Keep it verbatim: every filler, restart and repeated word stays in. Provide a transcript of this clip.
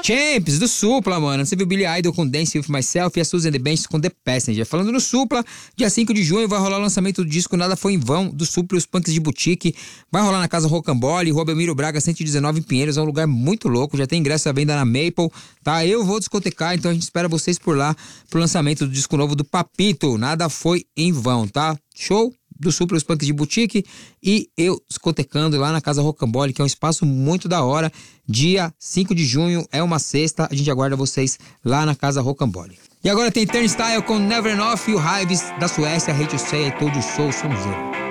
Champs, do Supla, mano. Você viu Billy Idol com Dance With Myself e a Suzy and the Bench com The Passenger. Falando no Supla, dia cinco de junho vai rolar o lançamento do disco Nada Foi Em Vão, do Supla e os Punks de Boutique. Vai rolar na Casa Rocambole, Rua Belmiro Braga, cento e dezenove em Pinheiros. É um lugar muito louco, já tem ingresso à venda na Maple, tá? Eu vou discotecar, então a gente espera vocês por lá pro lançamento do disco novo do Papito. Nada Foi Em Vão, tá? Show? Do Supla, os Punks de Boutique e eu discotecando lá na Casa Rocambole, que é um espaço muito da hora. Dia cinco de junho, é uma sexta, a gente aguarda vocês lá na Casa Rocambole. E agora tem Turnstile com Never Enough e o Hives da Suécia, Hate to Say, I Told You So, Sonzeiro.